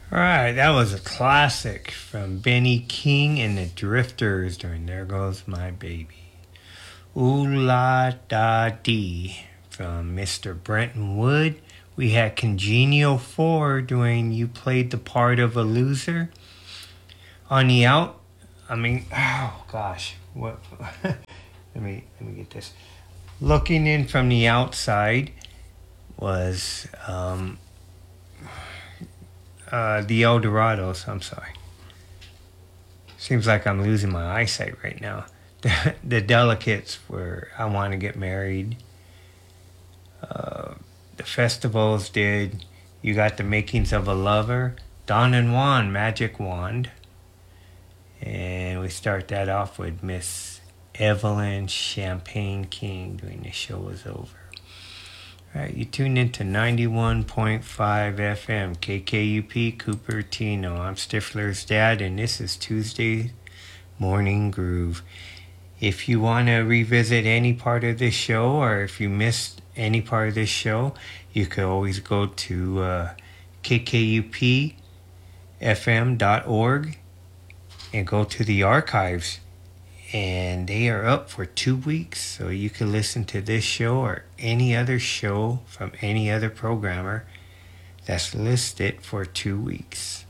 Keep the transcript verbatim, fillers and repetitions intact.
All right, that was a classic from Benny King and the Drifters during There Goes My Baby. Ooh La Da Dee from Mister Brenton Wood. We had Congenial four doing You Played the Part of a Loser. On the out, I mean, oh gosh, what? let me let me get this. Looking in from the outside was um, uh, the Eldorados. I'm sorry. Seems like I'm losing my eyesight right now. The, the Delicates were I Want to Get Married. Uh, the festivals did You Got the Makings of a Lover. Don and Juan, Magic Wand. And we start that off with Miss Evelyn Champagne King doing The Show Was Over. All right, you tuned into ninety-one point five F M, K K U P, Cupertino. I'm Stifler's dad, and this is Tuesday Morning Groove. If you want to revisit any part of this show, or if you missed any part of this show, you could always go to uh, K K U P F M dot org and go to the archives, and they are up for two weeks, so you can listen to this show or any other show from any other programmer that's listed for two weeks.